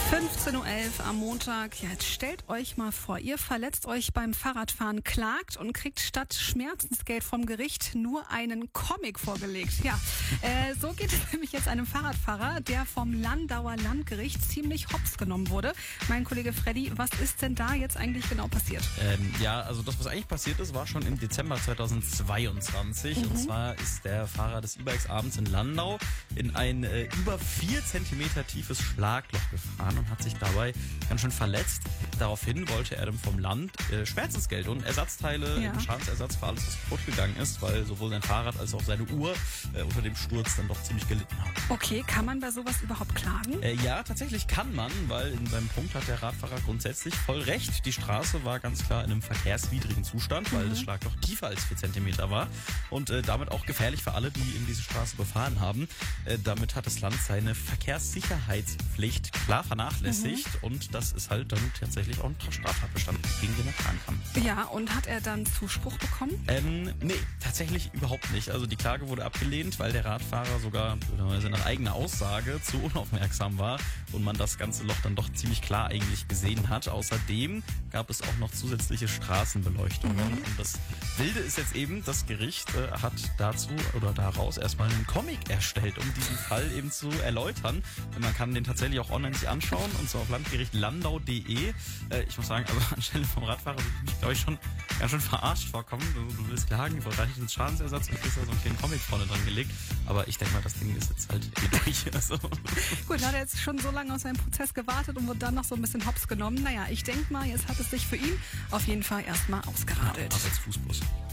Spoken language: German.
15:11 Uhr am Montag. Ja, jetzt stellt euch mal vor, ihr verletzt euch beim Fahrradfahren, klagt und kriegt statt Schmerzensgeld vom Gericht nur einen Comic vorgelegt. Ja, so geht es nämlich jetzt einem Fahrradfahrer, der vom Landauer Landgericht ziemlich hops genommen wurde. Mein Kollege Freddy, was ist denn da jetzt eigentlich genau passiert? Also das, was eigentlich passiert ist, war schon im Dezember 2022. Und zwar ist der Fahrer des E-Bikes abends in Landau in ein über 4 Zentimeter tiefes Schlagloch gefahren und hat sich dabei ganz schön verletzt. Daraufhin wollte er dann vom Land Schmerzensgeld und Ersatzteile, Schadensersatz für alles, was kaputt gegangen ist, weil sowohl sein Fahrrad als auch seine Uhr unter dem Sturz dann doch ziemlich gelitten haben. Okay, kann man bei sowas überhaupt klagen? Ja, tatsächlich kann man, weil in seinem Punkt hat der Radfahrer grundsätzlich voll recht. Die Straße war ganz klar in einem verkehrswidrigen Zustand, weil das Schlagloch tiefer als 4 Zentimeter war und damit auch gefährlich für alle, die in diese Straße befahren haben. Damit hat das Land seine Verkehrssicherheitspflicht klar vernachlässigt und das ist halt dann tatsächlich auch ein Straftatbestand, gegen den er klagen kann. Ja, und hat er dann Zuspruch bekommen? Nee, tatsächlich überhaupt nicht. Also die Klage wurde abgelehnt, weil der Radfahrer sogar nach eigener Aussage zu unaufmerksam war und man das ganze Loch dann doch ziemlich klar eigentlich gesehen hat. Außerdem gab es auch noch zusätzliche Straßenbeleuchtungen. Und das Wilde ist jetzt eben, das Gericht hat dazu oder daraus erstmal einen Comic erstellt, um diesen Fall eben zu erläutern. Man kann den tatsächlich auch online sich anschauen, und zwar auf landgerichtlandau.de. Ich muss sagen, also anstelle vom Radfahrer würde ich mich, glaube ich, schon ganz schön verarscht vorkommen. Du willst klagen über reichlichen Schadensersatz und kriegst da so einen kleinen Comic vorne dran gelegt. Aber ich denke mal, das Ding ist jetzt halt durch. Also. Gut, hat er jetzt schon so lange auf seinen Prozess gewartet und wurde dann noch so ein bisschen hops genommen. Naja, ich denke mal, jetzt hat es sich für ihn auf jeden Fall erstmal ausgeradelt. Ja, als Fußbus.